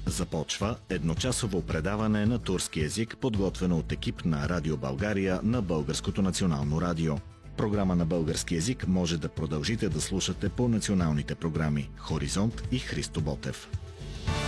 Започва едночасово предаване на турски език, подготвено от екип на Радио България на Българското национално радио. Програма на български език може да продължите да слушате по националните програми Хоризонт и Христо Ботев.